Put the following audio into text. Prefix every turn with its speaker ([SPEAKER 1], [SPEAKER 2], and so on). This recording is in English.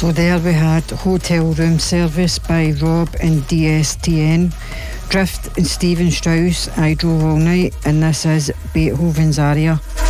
[SPEAKER 1] So there we had Hotel Room Service by Rob and DSTN, Drift and Stephen Strauss, I Drove All Night, and this is Beethoven's Aria.